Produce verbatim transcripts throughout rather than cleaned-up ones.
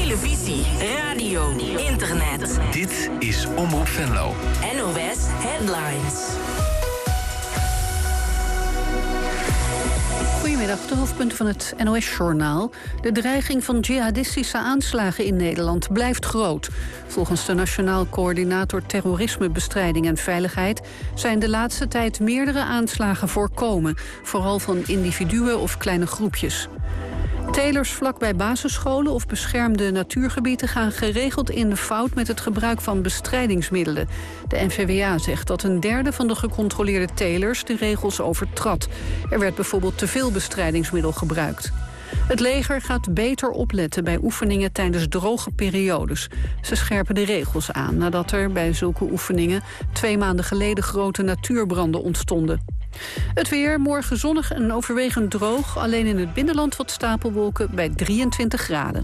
televisie, radio, internet. Dit is Omroep Venlo. N O S Headlines. Goedemiddag, de hoofdpunten van het N O S-journaal. De dreiging van jihadistische aanslagen in Nederland blijft groot. Volgens de Nationaal Coördinator Terrorismebestrijding en Veiligheid zijn de laatste tijd meerdere aanslagen voorkomen, vooral van individuen of kleine groepjes. Telers vlakbij basisscholen of beschermde natuurgebieden gaan geregeld in de fout met het gebruik van bestrijdingsmiddelen. De N V W A zegt dat een derde van de gecontroleerde telers de regels overtrad. Er werd bijvoorbeeld te veel bestrijdingsmiddel gebruikt. Het leger gaat beter opletten bij oefeningen tijdens droge periodes. Ze scherpen de regels aan nadat er bij zulke oefeningen twee maanden geleden grote natuurbranden ontstonden. Het weer, morgen zonnig en overwegend droog. Alleen in het binnenland wat stapelwolken bij drieëntwintig graden.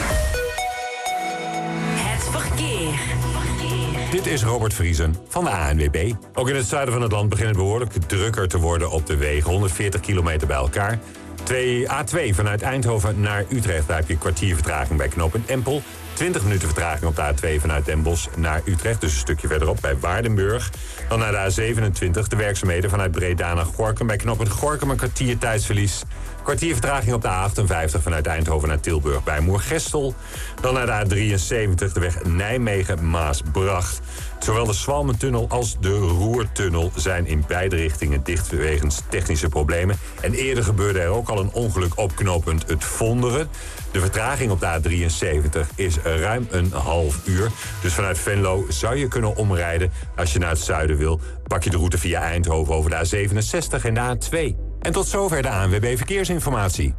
Het verkeer. Dit is Robert Vriesen van de A N W B. Ook in het zuiden van het land begint het behoorlijk drukker te worden op de wegen. honderdveertig kilometer bij elkaar. A twee vanuit Eindhoven naar Utrecht. Daar heb je een kwartier vertraging bij knooppunt Empel. twintig minuten vertraging op de A twee vanuit Den Bosch naar Utrecht. Dus een stukje verderop bij Waardenburg. Dan naar de A zevenentwintig. De werkzaamheden vanuit Breda naar Gorinchem. Bij knooppunt Gorinchem een kwartier tijdsverlies. Kwartier vertraging op de A achtenvijftig vanuit Eindhoven naar Tilburg bij Moergestel. Dan naar de A drieënzeventig, de weg Nijmegen-Maasbracht. Zowel de Swalmentunnel als de Roertunnel zijn in beide richtingen dicht wegens technische problemen. En eerder gebeurde er ook al een ongeluk op knooppunt Het Vonderen. De vertraging op de A drieënzeventig is ruim een half uur. Dus vanuit Venlo zou je kunnen omrijden. Als je naar het zuiden wil, pak je de route via Eindhoven over de A zevenenzestig en de A twee. En tot zover de A N W B Verkeersinformatie.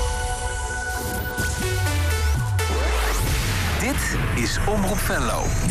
Dit is Omroep Venlo.